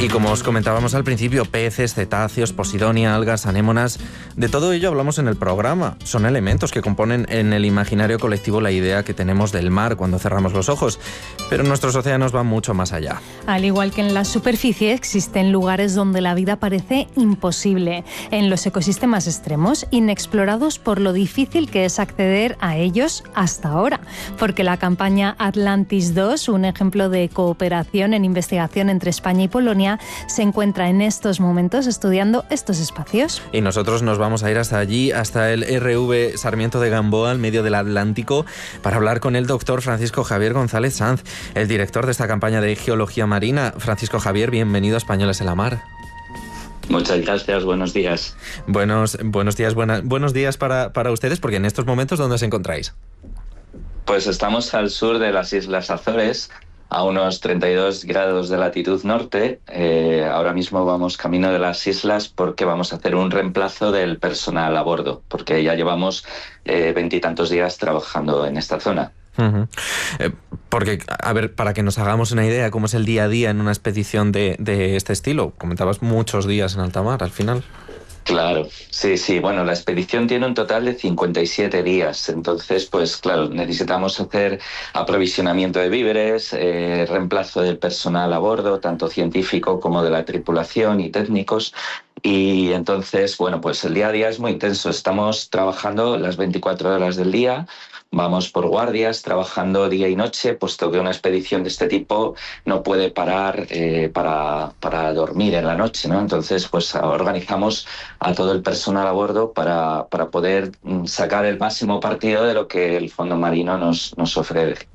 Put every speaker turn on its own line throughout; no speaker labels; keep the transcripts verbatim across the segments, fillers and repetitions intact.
Y como os comentábamos al principio, peces, cetáceos, posidonia, algas, anémonas, de todo ello hablamos en el programa. Son elementos que componen en el imaginario colectivo la idea que tenemos del mar cuando cerramos los ojos, pero nuestros océanos van mucho más allá.
Al igual que en la superficie, existen lugares donde la vida parece imposible, en los ecosistemas extremos, inexplorados por lo difícil que es acceder a ellos hasta ahora, porque la campaña Atlantis dos, un ejemplo de cooperación en investigación entre España y Polonia, se encuentra en estos momentos estudiando estos espacios.
Y nosotros nos vamos a ir hasta allí, hasta el R V Sarmiento de Gamboa, al medio del Atlántico, para hablar con el doctor Francisco Javier González Sanz, el director de esta campaña de geología marina. Francisco Javier, bienvenido a Españoles en la Mar.
Muchas gracias, buenos días.
Buenos, buenos días, buena, buenos días para, para ustedes, porque en estos momentos, ¿dónde os encontráis?
Pues estamos al sur de las Islas Azores, a unos treinta y dos grados de latitud norte. Eh, ahora mismo vamos camino de las islas porque vamos a hacer un reemplazo del personal a bordo, porque ya llevamos veintitantos eh, días trabajando en esta zona.
Uh-huh. Eh, porque, a ver, para que nos hagamos una idea, ¿cómo es el día a día en una expedición de, de este estilo? Comentabas muchos días en alta mar al final.
Claro, sí, sí. Bueno, la expedición tiene un total de cincuenta y siete días. Entonces, pues claro, necesitamos hacer aprovisionamiento de víveres, eh, reemplazo del personal a bordo, tanto científico como de la tripulación y técnicos. Y entonces, bueno, pues el día a día es muy intenso. Estamos trabajando las veinticuatro horas del día. Vamos por guardias, trabajando día y noche, puesto que una expedición de este tipo no puede parar eh, para, para dormir en la noche, ¿no? Entonces, pues organizamos a todo el personal a bordo para, para poder sacar el máximo partido de lo que el fondo marino nos, nos ofrece.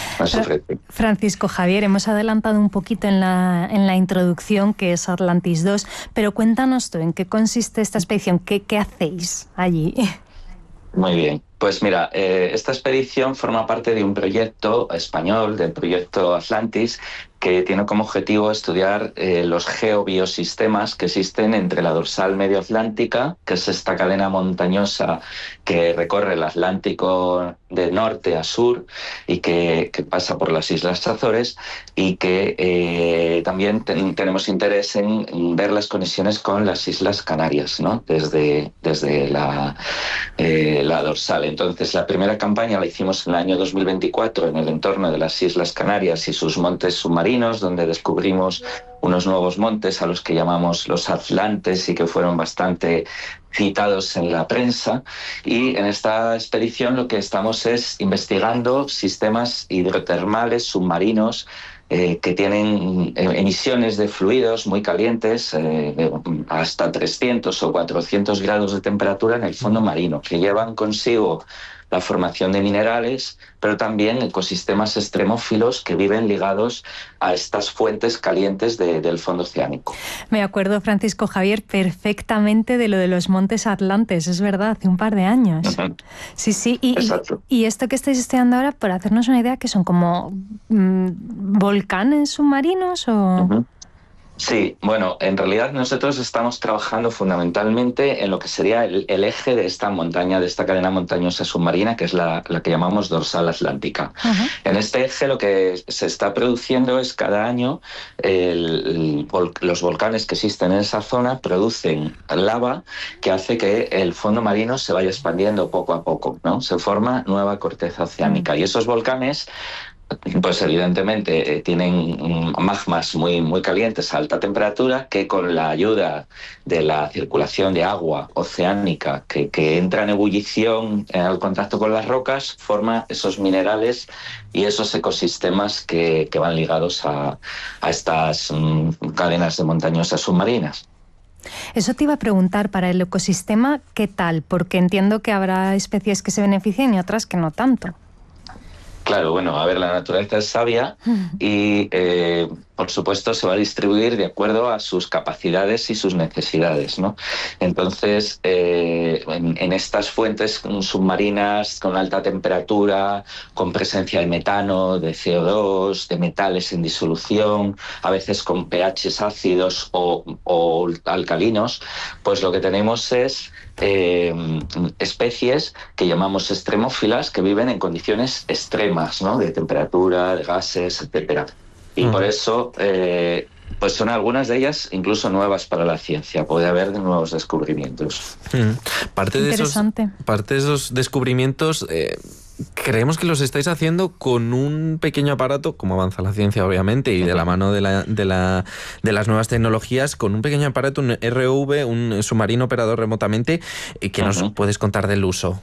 Francisco Javier, hemos adelantado un poquito en la, en la introducción que es Atlantis dos, pero cuéntanos tú, ¿en qué consiste esta expedición? ¿Qué, qué hacéis allí?
Muy bien. Pues mira, eh, esta expedición forma parte de un proyecto español, del proyecto Atlantis, que tiene como objetivo estudiar eh, los geobiosistemas que existen entre la dorsal medio atlántica, que es esta cadena montañosa que recorre el Atlántico de norte a sur y que, que pasa por las Islas Azores, y que eh, también ten, tenemos interés en, en ver las conexiones con las Islas Canarias, ¿no? Desde, desde la, eh, la dorsal. Entonces, la primera campaña la hicimos en el año dos mil veinticuatro en el entorno de las Islas Canarias y sus montes submarinos, donde descubrimos unos nuevos montes a los que llamamos los Atlantes y que fueron bastante citados en la prensa. Y en esta expedición lo que estamos es investigando sistemas hidrotermales submarinos Eh, que tienen emisiones de fluidos muy calientes, eh, de hasta trescientos o cuatrocientos grados de temperatura en el fondo marino, que llevan consigo la formación de minerales, pero también ecosistemas extremófilos que viven ligados a estas fuentes calientes de, del fondo oceánico.
Me acuerdo, Francisco Javier, perfectamente de lo de los montes Atlantes, es verdad, hace un par de años. Uh-huh. Sí, sí, y,
Exacto.
y, y esto que estáis estudiando ahora, por hacernos una idea, que son como mmm, volcanes submarinos o...
Uh-huh. Sí, bueno, en realidad nosotros estamos trabajando fundamentalmente en lo que sería el, el eje de esta montaña, de esta cadena montañosa submarina, que es la, la que llamamos dorsal atlántica. Uh-huh. En este eje lo que se está produciendo es cada año el, el, los volcanes que existen en esa zona producen lava que hace que el fondo marino se vaya expandiendo poco a poco, ¿no? Se forma nueva corteza oceánica. Uh-huh. Y esos volcanes, pues evidentemente eh, tienen magmas muy, muy calientes a alta temperatura, que con la ayuda de la circulación de agua oceánica que, que entra en ebullición eh, al contacto con las rocas, forma esos minerales y esos ecosistemas que, que van ligados a, a estas um, cadenas de montañosas submarinas.
Eso te iba a preguntar, para el ecosistema, ¿qué tal? Porque entiendo que habrá especies que se beneficien y otras que no tanto.
Claro, bueno, a ver, la naturaleza es sabia y, eh, por supuesto, se va a distribuir de acuerdo a sus capacidades y sus necesidades, ¿no? Entonces, eh, en, en estas fuentes submarinas con alta temperatura, con presencia de metano, de C O dos, de metales en disolución, a veces con pHs ácidos o, o alcalinos, pues lo que tenemos es Eh, especies que llamamos extremófilas, que viven en condiciones extremas, ¿no? De temperatura, de gases, etcétera. Y mm. por eso eh, Pues son algunas de ellas incluso nuevas para la ciencia. Puede haber nuevos descubrimientos.
Mm. Parte de esos, parte de esos descubrimientos... Eh... Creemos que los estáis haciendo con un pequeño aparato, como avanza la ciencia obviamente, y de la mano de, la, de, la, de las nuevas tecnologías, con un pequeño aparato, un R O V, un submarino operado remotamente, que uh-huh. nos puedes contar del uso.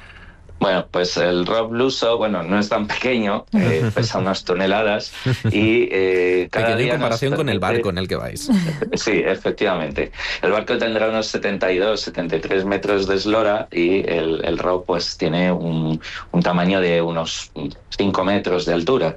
Bueno, pues el Rob Luso, bueno, no es tan pequeño, eh, pesa unas toneladas y eh, cada
pequeño
día
en comparación
permite...
con el barco en el que vais.
Sí, efectivamente. El barco tendrá unos setenta y dos, setenta y tres metros de eslora y el, el Rob pues tiene un, un tamaño de unos cinco metros de altura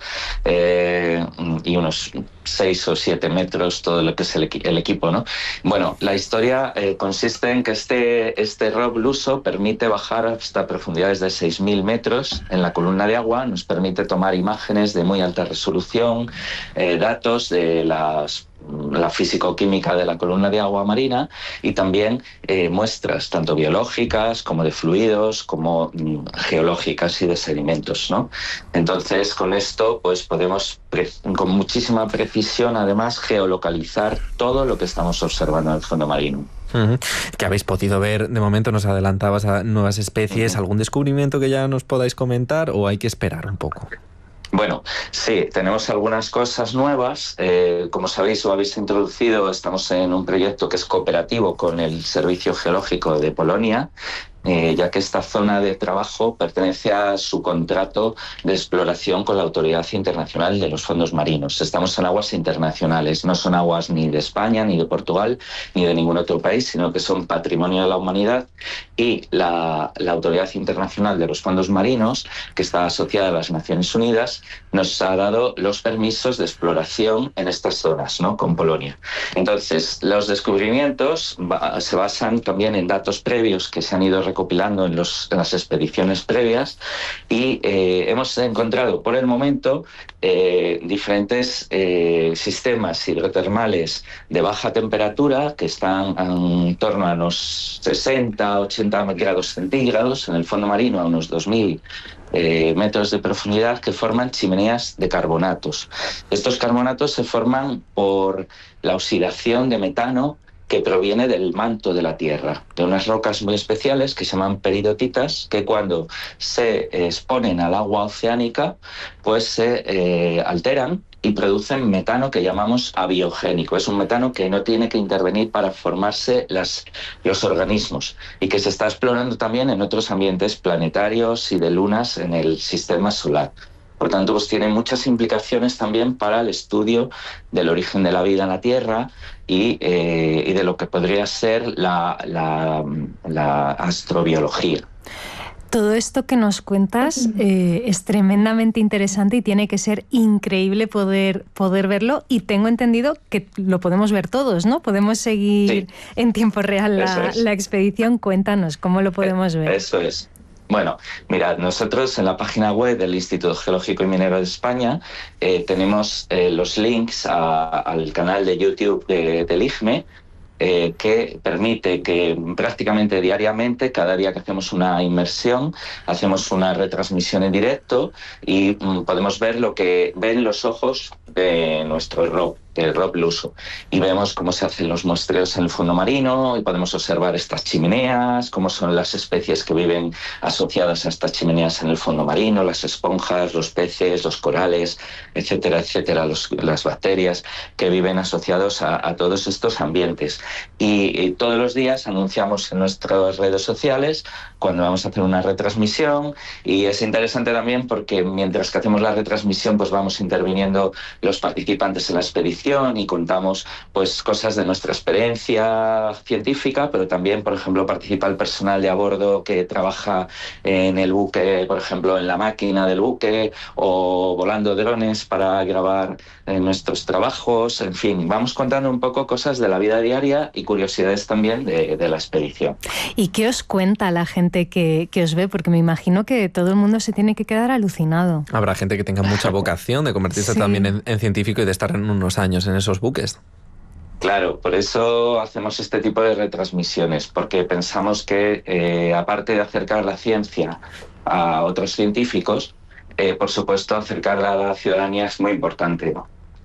eh, y unos seis o siete metros todo lo que es el, el equipo, ¿no? Bueno, la historia eh, consiste en que este, este Rob Luso permite bajar hasta profundidades de seis mil metros en la columna de agua, nos permite tomar imágenes de muy alta resolución, eh, datos de las la físico-química de la columna de agua marina y también eh, muestras tanto biológicas como de fluidos como mm, geológicas y de sedimentos, ¿no? Entonces con esto pues podemos pre- con muchísima precisión además geolocalizar todo lo que estamos observando en el fondo marino.
Uh-huh. ¿Qué habéis podido ver? De momento nos adelantabas a nuevas especies. Uh-huh. ¿Algún descubrimiento que ya nos podáis comentar o hay que esperar un poco?
Bueno, sí, tenemos algunas cosas nuevas. Eh, como sabéis o habéis introducido, estamos en un proyecto que es cooperativo con el Servicio Geológico de Polonia, eh, ya que esta zona de trabajo pertenece a su contrato de exploración con la Autoridad Internacional de los Fondos Marinos. Estamos en aguas internacionales, no son aguas ni de España, ni de Portugal, ni de ningún otro país, sino que son patrimonio de la humanidad y la, la Autoridad Internacional de los Fondos Marinos, que está asociada a las Naciones Unidas, nos ha dado los permisos de exploración en estas zonas, ¿no?, con Polonia. Entonces, los descubrimientos va, se basan también en datos previos que se han ido recopilando en, los, en las expediciones previas y eh, hemos encontrado por el momento eh, diferentes eh, sistemas hidrotermales de baja temperatura que están en torno a unos sesenta, ochenta grados centígrados en el fondo marino, a unos dos mil Eh, metros de profundidad, que forman chimeneas de carbonatos. Estos carbonatos se forman por la oxidación de metano que proviene del manto de la Tierra, de unas rocas muy especiales que se llaman peridotitas, que cuando se exponen al agua oceánica pues se eh, alteran y producen metano que llamamos abiogénico. Es un metano que no tiene que intervenir para formarse las, los organismos y que se está explorando también en otros ambientes planetarios y de lunas en el sistema solar. Por tanto, pues tiene muchas implicaciones también para el estudio del origen de la vida en la Tierra y, eh, y de lo que podría ser la, la, la astrobiología.
Todo esto que nos cuentas eh, es tremendamente interesante y tiene que ser increíble poder, poder verlo, y tengo entendido que lo podemos ver todos, ¿no? Podemos seguir sí. en tiempo real la, es. la expedición. Cuéntanos, ¿cómo lo podemos ver?
Eso es. Bueno, mirad, nosotros en la página web del Instituto Geológico y Minero de España eh, tenemos eh, los links a, al canal de YouTube de, del I G M E, Eh, que permite que prácticamente diariamente, cada día que hacemos una inmersión, hacemos una retransmisión en directo y mm, podemos ver lo que ven los ojos de nuestro Rob, el Rob Luso, y vemos cómo se hacen los muestreos en el fondo marino y podemos observar estas chimeneas, cómo son las especies que viven asociadas a estas chimeneas en el fondo marino, las esponjas, los peces, los corales, etcétera, etcétera, los, las bacterias que viven asociados a, a todos estos ambientes. Y, y todos los días anunciamos en nuestras redes sociales cuando vamos a hacer una retransmisión, y es interesante también porque mientras que hacemos la retransmisión pues vamos interviniendo los participantes en la expedición y contamos pues cosas de nuestra experiencia científica, pero también, por ejemplo, participa el personal de a bordo que trabaja en el buque, por ejemplo, en la máquina del buque, o volando drones para grabar eh, nuestros trabajos. En fin, vamos contando un poco cosas de la vida diaria y curiosidades también de, de la expedición.
¿Y qué os cuenta la gente que, que os ve? Porque me imagino que todo el mundo se tiene que quedar alucinado.
Habrá gente que tenga mucha vocación de convertirse sí. también en, en científico y de estar en unos años en esos buques.
Claro, por eso hacemos este tipo de retransmisiones, porque pensamos que eh, aparte de acercar la ciencia a otros científicos, eh, por supuesto acercarla a la ciudadanía es muy importante, ¿no?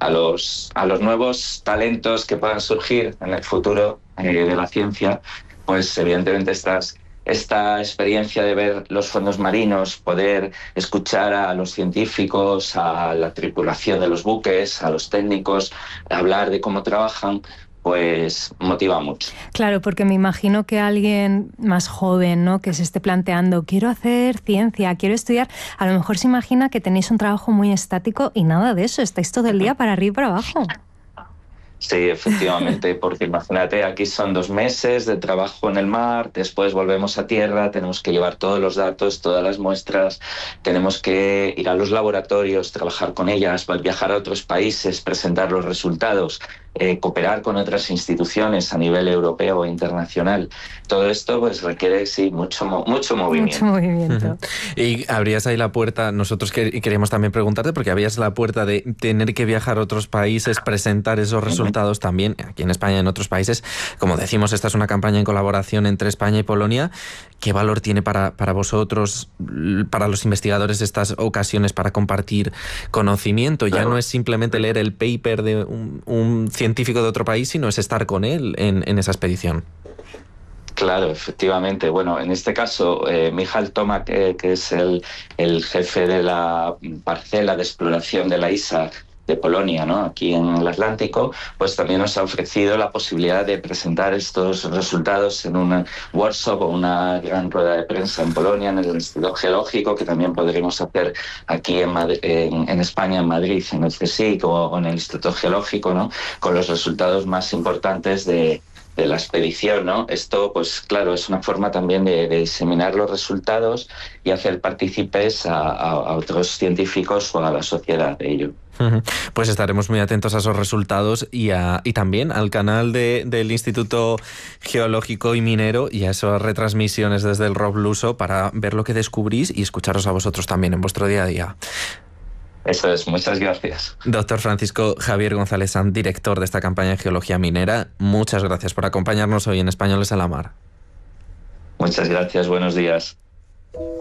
a los, a los nuevos talentos que puedan surgir en el futuro eh, de la ciencia, pues evidentemente estas, esta experiencia de ver los fondos marinos, poder escuchar a los científicos, a la tripulación de los buques, a los técnicos, hablar de cómo trabajan, pues motiva mucho.
Claro, porque me imagino que alguien más joven, ¿no?, que se esté planteando, quiero hacer ciencia, quiero estudiar, a lo mejor se imagina que tenéis un trabajo muy estático y nada de eso, estáis todo el día para arriba y para abajo.
Sí, efectivamente, porque imagínate, aquí son dos meses de trabajo en el mar, después volvemos a tierra, tenemos que llevar todos los datos, todas las muestras, tenemos que ir a los laboratorios, trabajar con ellas, viajar a otros países, presentar los resultados, eh, cooperar con otras instituciones a nivel europeo e internacional. Todo esto pues requiere, sí, mucho, mucho movimiento.
Mucho movimiento.
Uh-huh. Y abrías ahí la puerta, nosotros queríamos también preguntarte, porque abrías la puerta de tener que viajar a otros países, presentar esos resultados también aquí en España y en otros países. Como decimos, esta es una campaña en colaboración entre España y Polonia. ¿Qué valor tiene para, para vosotros, para los investigadores, estas ocasiones para compartir conocimiento? Ya no es simplemente leer el paper de un, un científico de otro país, sino es estar con él en, en esa expedición.
Claro, efectivamente. Bueno, en este caso, eh, Michał Tomak, eh, que es el, el jefe de la parcela de exploración de la I S A de Polonia, ¿no?, aquí en el Atlántico, pues también nos ha ofrecido la posibilidad de presentar estos resultados en un workshop o una gran rueda de prensa en Polonia, en el Instituto Geológico, que también podremos hacer aquí en, Madrid, en, en España, en Madrid, en el CSIC o, o en el Instituto Geológico, ¿no?, con los resultados más importantes de de la expedición, ¿no? Esto, pues claro, es una forma también de, de diseminar los resultados y hacer partícipes a, a, a otros científicos o a la sociedad de ello.
Pues estaremos muy atentos a esos resultados y, a, y también al canal de, del Instituto Geológico y Minero y a esas retransmisiones desde el Rob Luso para ver lo que descubrís y escucharos a vosotros también en vuestro día a día.
Eso es, muchas gracias.
Doctor Francisco Javier González Sanz, director de esta campaña de geología minera, muchas gracias por acompañarnos hoy en Españoles a la Mar.
Muchas gracias, buenos días.